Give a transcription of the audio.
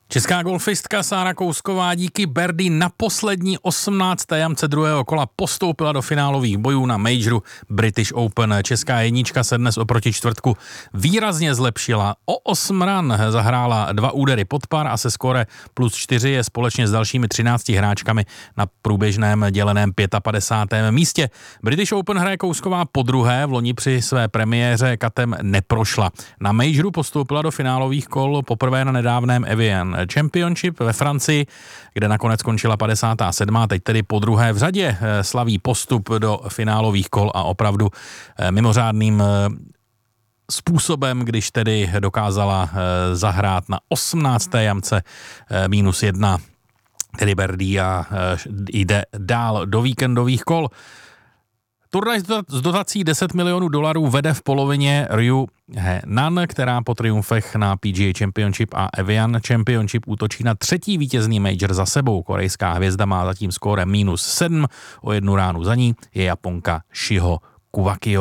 Česká golfistka Sára Kousková díky birdie na poslední 18. jamce druhého kola postoupila do finálových bojů na majoru British Open. Česká jednička se dnes oproti čtvrtku výrazně zlepšila. O 8 ran zahrála 2 údery pod par a se skóre +4 je společně s dalšími 13 hráčkami na průběžném děleném 55. místě. British Open hraje Kousková podruhé, v loni při své premiéře katem neprošla. Na majoru postoupila do finálových kol poprvé na nedávném Evian Championship ve Francii, kde nakonec skončila 57. Teď tedy podruhé v řadě slaví postup do finálových kol a opravdu mimořádným způsobem, když tedy dokázala zahrát na 18. jamce -1, tedy birdie a jde dál do víkendových kol. Turnaj s dotací $10 milionů vede v polovině Ryu Henan, která po triumfech na PGA Championship a Evian Championship útočí na 3. vítězný major za sebou. Korejská hvězda má zatím skóre -7, o 1 ránu za ní je Japonka Shiho Kuwakio.